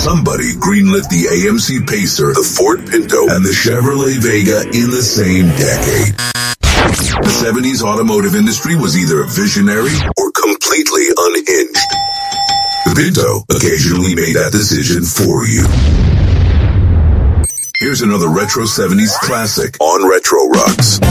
Somebody greenlit the AMC Pacer, the Ford Pinto, and the Chevrolet Vega in the same decade. The 70s automotive industry was either visionary or completely unhinged. The Pinto occasionally made that decision for you. Here's another retro 70s classic on Retro Rocks.